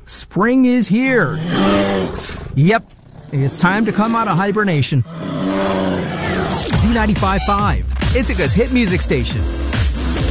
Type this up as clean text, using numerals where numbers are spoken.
Spring is here. Yep, it's time to come out of hibernation. Z95.5, Ithaca's hit music station.